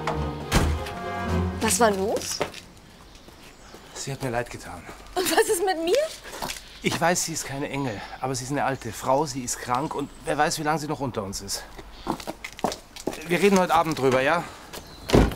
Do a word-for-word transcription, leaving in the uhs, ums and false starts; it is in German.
Was war los? Sie hat mir leid getan. Und was ist mit mir? Ich weiß, sie ist keine Engel, aber sie ist eine alte Frau, sie ist krank und wer weiß, wie lange sie noch unter uns ist. Wir reden heute Abend drüber, ja?